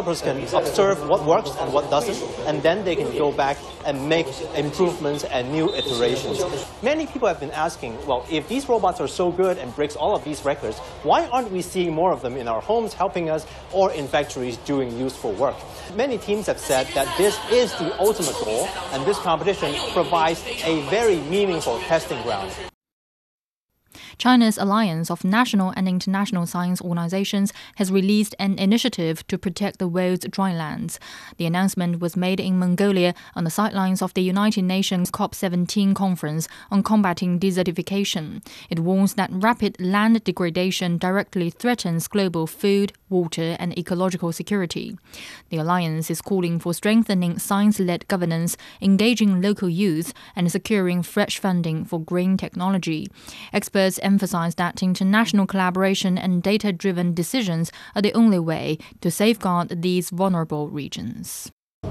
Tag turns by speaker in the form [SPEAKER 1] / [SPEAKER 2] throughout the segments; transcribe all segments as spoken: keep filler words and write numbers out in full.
[SPEAKER 1] developers can observe what works and what doesn't, and then they can go back and make improvements and new iterations. Many people have been asking, well, if these robots are so good and breaks all of these records, why aren't we seeing more of them in our homes helping us or in factories doing useful work? Many teams have said that this is the ultimate goal, and this competition provides a very meaningful testing ground.
[SPEAKER 2] China's Alliance of National and International Science Organizations has released an initiative to protect the world's drylands. The announcement was made in Mongolia on the sidelines of the United Nations COP seventeen conference on combating desertification. It warns that rapid land degradation directly threatens global food, water, and ecological security. The alliance is calling for strengthening science-led governance, engaging local youth, and securing fresh funding for green technology. Experts emphasize that international collaboration and data-driven decisions are the only way to safeguard these vulnerable regions.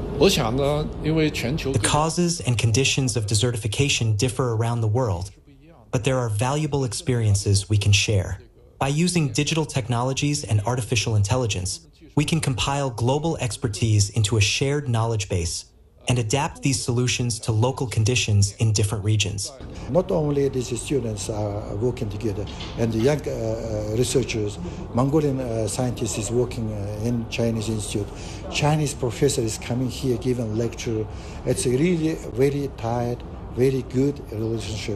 [SPEAKER 3] The causes and conditions of desertification differ around the world, but there are valuable experiences we can share. By using digital technologies and artificial intelligence, we can compile global expertise into a shared knowledge base and adapt these solutions to local conditions in different regions.
[SPEAKER 4] Not only these students are working together and the young uh, researchers, Mongolian uh, scientists is working uh, in Chinese institute, Chinese professor is coming here giving lecture. It's a really very tight, very good relationship.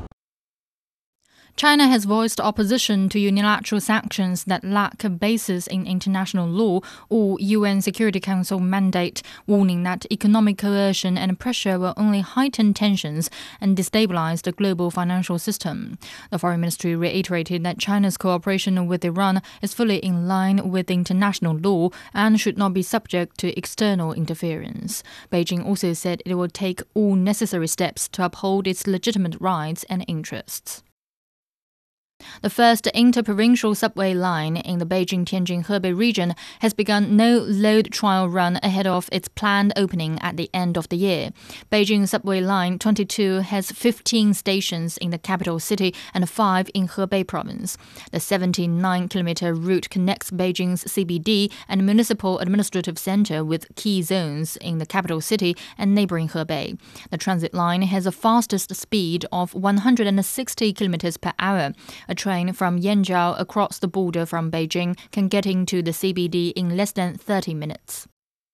[SPEAKER 2] China has voiced opposition to unilateral sanctions that lack a basis in international law or U N Security Council mandate, warning that economic coercion and pressure will only heighten tensions and destabilize the global financial system. The Foreign Ministry reiterated that China's cooperation with Iran is fully in line with international law and should not be subject to external interference. Beijing also said it will take all necessary steps to uphold its legitimate rights and interests. The first interprovincial subway line in the Beijing-Tianjin-Hebei region has begun no-load trial run ahead of its planned opening at the end of the year. Beijing Subway Line twenty-two has fifteen stations in the capital city and five in Hebei province. The seventy-nine kilometer route connects Beijing's C B D and municipal administrative center with key zones in the capital city and neighboring Hebei. The transit line has a fastest speed of one hundred sixty kilometers per hour. A train from Yanjiao across the border from Beijing can get into the C B D in less than thirty minutes.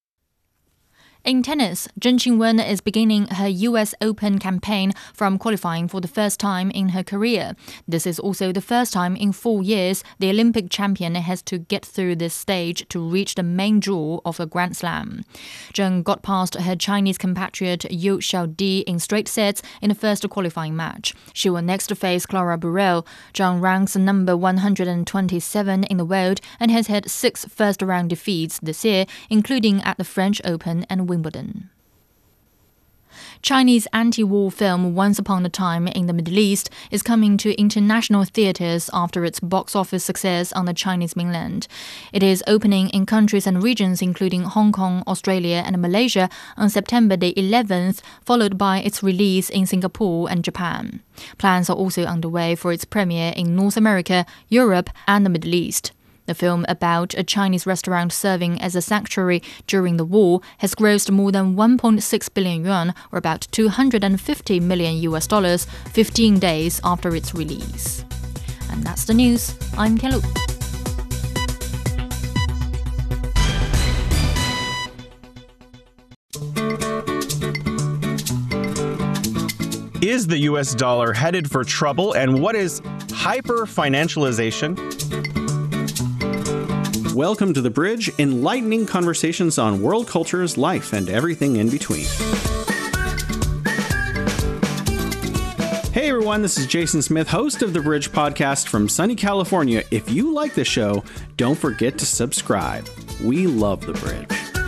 [SPEAKER 2] In tennis, Zheng Qinwen is beginning her U S Open campaign from qualifying for the first time in her career. This is also the first time in four years the Olympic champion has to get through this stage to reach the main draw of a Grand Slam. Zheng got past her Chinese compatriot Yu Xiaodi in straight sets in the first qualifying match. She will next face Clara Burel. Zheng ranks number one hundred twenty-seven in the world and has had six first-round defeats this year, including at the French Open and Wimbledon. Chinese anti-war film Once Upon a Time in the Middle East is coming to international theaters after its box office success on the Chinese mainland. It is opening in countries and regions including Hong Kong, Australia and Malaysia on September the eleventh, followed by its release in Singapore and Japan. Plans are also underway for its premiere in North America, Europe and the Middle East. The film about a Chinese restaurant serving as a sanctuary during the war has grossed more than one point six billion yuan, or about two hundred fifty million U S dollars, fifteen days after its release. And that's the news. I'm Tianlu.
[SPEAKER 5] Is the U S dollar headed for trouble, and what is hyper-financialization?
[SPEAKER 6] Welcome to The Bridge, enlightening conversations on world cultures, life, and everything in between. Hey everyone, this is Jason Smith, host of The Bridge podcast from sunny California. If you like the show, don't forget to subscribe. We love The Bridge.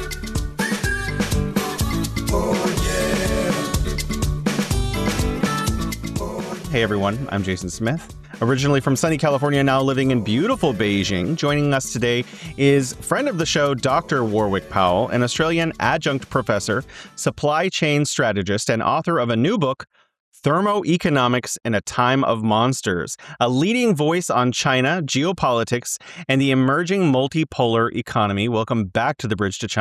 [SPEAKER 5] Hey everyone, I'm Jason Smith. Originally from sunny California, now living in beautiful Beijing. Joining us today is friend of the show, Doctor Warwick Powell, an Australian adjunct professor, supply chain strategist, and author of a new book, Thermoeconomics in a Time of Monsters, a leading voice on China, geopolitics, and the emerging multipolar economy. Welcome back to The Bridge to China.